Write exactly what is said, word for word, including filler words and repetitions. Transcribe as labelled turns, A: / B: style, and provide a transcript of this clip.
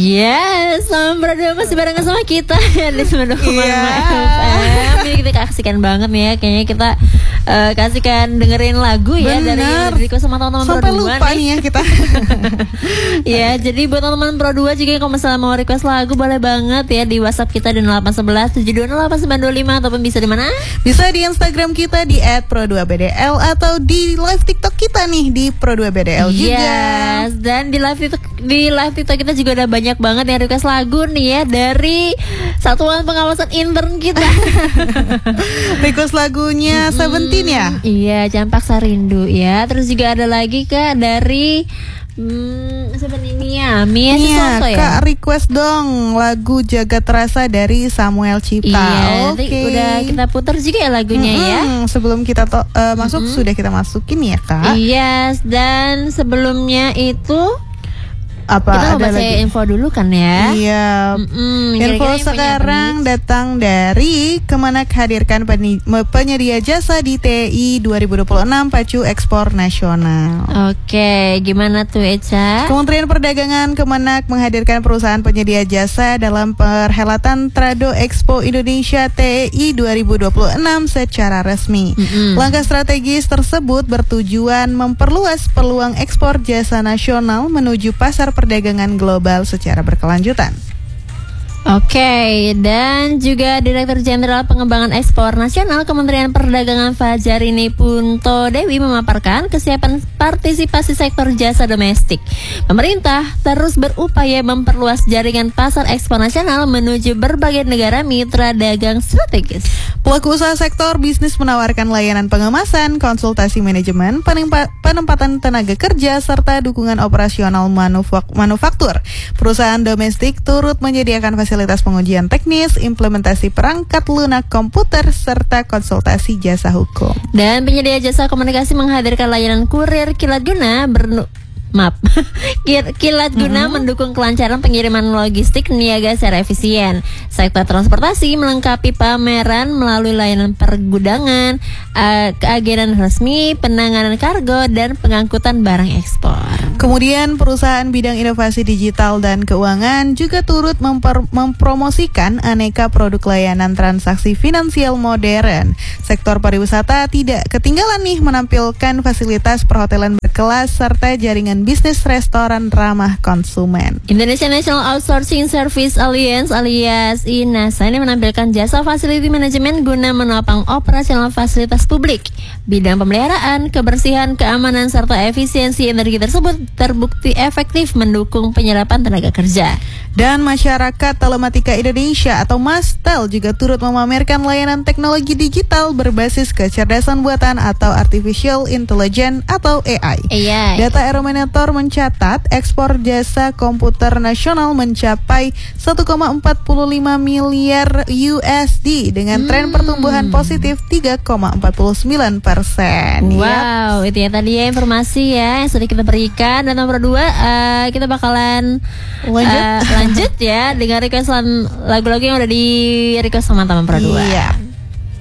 A: Yes, sama berdua masih barengan sama kita ya di sembilan puluh dua koma lima F M. Jadi kita kasihkan banget nih ya, kayaknya kita uh, kasihkan dengerin lagu ya. Bener. Dari request sama teman-teman Pro dua
B: lupa nih ya kita.
A: Ya, jadi buat teman-teman Pro dua juga kalau misalnya mau request lagu boleh banget ya di WhatsApp kita di nol delapan satu satu tujuh dua nol delapan sembilan dua lima ataupun bisa di mana?
B: Bisa di Instagram kita di et pro dua b d l atau di live TikTok kita nih di pro dua b d l juga.
A: Yes, dan di live TikTok di live TikTok kita juga ada banyak banget yang request lagu nih ya dari Satuan Pengawasan Intern kita.
B: Request lagunya
A: hmm,
B: Seventeen ya?
A: Iya, Campak Sarindu ya. Terus juga ada lagi Kak dari Hmm, seperti Mia, Mia
B: Iya,
A: ya?
B: Kak request dong lagu Jagat Rasa dari Samuel Cipta.
A: Iya,
B: Oke.
A: Okay. Udah kita putar juga ya lagunya mm-hmm. ya.
B: Sebelum kita to- uh, masuk mm-hmm. sudah kita masukin ya Kak.
A: Yes, dan sebelumnya itu
B: apa
A: kita mau
B: ada
A: baca
B: lagi
A: info dulu kan ya.
B: Iya.
A: Mm-mm,
B: info sekarang datang dari Kemenak hadirkan pen- penyedia jasa di T I dua ribu dua puluh enam pacu ekspor nasional.
A: Oke, gimana tuh Eca?
B: Kementerian Perdagangan Kemenak menghadirkan perusahaan penyedia jasa dalam perhelatan Trado Expo Indonesia T I dua ribu dua puluh enam secara resmi. Mm-mm. Langkah strategis tersebut bertujuan memperluas peluang ekspor jasa nasional menuju pasar perdagangan global secara berkelanjutan.
A: Oke, okay, dan juga Direktur Jenderal Pengembangan Ekspor Nasional Kementerian Perdagangan Fajarini Punto Dewi memaparkan kesiapan partisipasi sektor jasa domestik. Pemerintah terus berupaya memperluas jaringan pasar ekspor nasional menuju berbagai negara mitra dagang strategis.
B: Pelaku usaha sektor bisnis menawarkan layanan pengemasan, konsultasi manajemen, penempa- penempatan tenaga kerja, serta dukungan operasional manufak- manufaktur. Perusahaan domestik turut menyediakan fasilitas fasilitas pengujian teknis, implementasi perangkat lunak komputer, serta konsultasi jasa hukum.
A: Dan penyedia jasa komunikasi menghadirkan layanan kurir kilat guna bernu Maaf, kilat guna mm-hmm. mendukung kelancaran pengiriman logistik niaga secara efisien. Sektor transportasi melengkapi pameran melalui layanan pergudangan, uh, keagenan resmi, penanganan kargo, dan pengangkutan barang ekspor.
B: Kemudian perusahaan bidang inovasi digital dan keuangan juga turut memper- mempromosikan aneka produk layanan transaksi finansial modern. Sektor pariwisata tidak ketinggalan nih menampilkan fasilitas perhotelan berkelas serta jaringan bisnis restoran ramah konsumen.
A: Indonesia National Outsourcing Service Alliance alias INASA ini menampilkan jasa facility management guna menopang operasional fasilitas publik. Bidang pemeliharaan, kebersihan, keamanan, serta efisiensi energi tersebut terbukti efektif mendukung penyerapan tenaga kerja.
B: Dan Masyarakat Telematika Indonesia atau MASTEL juga turut memamerkan layanan teknologi digital berbasis kecerdasan buatan atau Artificial Intelligence atau A I.
A: A I.
B: Data Eurometer mencatat ekspor jasa komputer nasional mencapai satu koma empat lima miliar U S D dengan tren hmm. pertumbuhan positif tiga koma empat sembilan persen.
A: Wow, yep. Itu ya tadi ya informasi ya yang sudah kita berikan. Dan nomor dua uh, kita bakalan
B: lanjut,
A: uh, lanjut ya dengan request lagu-lagu yang udah di request sama teman Pro dua.
B: Iya.